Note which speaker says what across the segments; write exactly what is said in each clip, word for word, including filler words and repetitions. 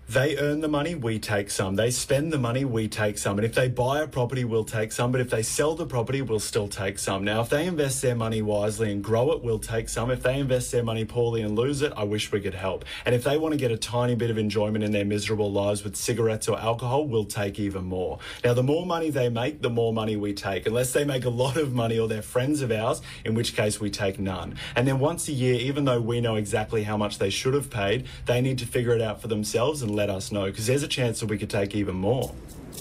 Speaker 1: They earn the money, we take some. They spend the money, we take some. And if they buy a property, we'll take some. But if they sell the property, we'll still take some. Now, if they invest their money wisely and grow it, we'll take some. If they invest their money poorly and lose it, I wish we could help. And if they want to get a tiny bit of enjoyment in their miserable lives with cigarettes or alcohol, we'll take even more. Now, the more money they make, the more money we take. Unless they make a lot of money or they're friends of ours, in which case we take none. And then once a year, even though we know exactly how much they should have paid, they need to figure it out for themselves and let us know, because there's a chance that we could take even more.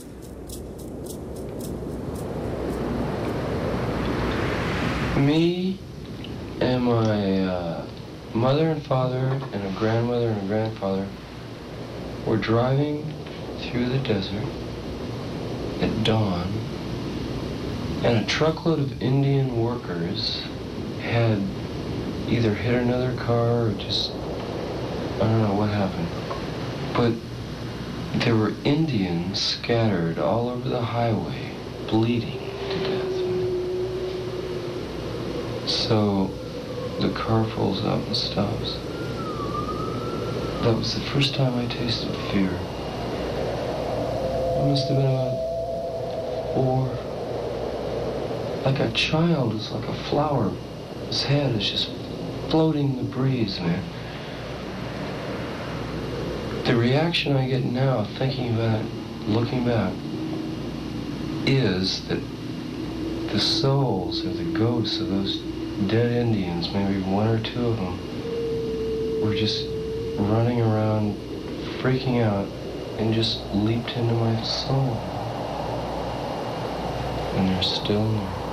Speaker 2: Me and my uh, mother and father and a grandmother and a grandfather were driving through the desert at dawn, and a truckload of Indian workers had either hit another car or just, I don't know what happened, but there were Indians scattered all over the highway, bleeding to death. So the car pulls up and stops. That was the first time I tasted fear. I must have been about four. Like a child, it's like a flower. His head is just floating in the breeze, man. The reaction I get now, thinking about it, looking back, is that the souls or the ghosts of those dead Indians, maybe one or two of them, were just running around, freaking out, and just leaped into my soul. And they're still there.